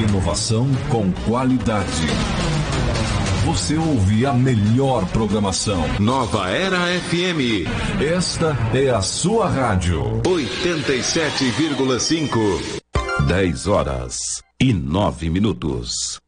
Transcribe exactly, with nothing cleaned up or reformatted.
inovação com qualidade. Você ouve a melhor programação. Nova Era F M. Esta é a sua rádio. oitenta e sete vírgula cinco. dez horas e nove minutos.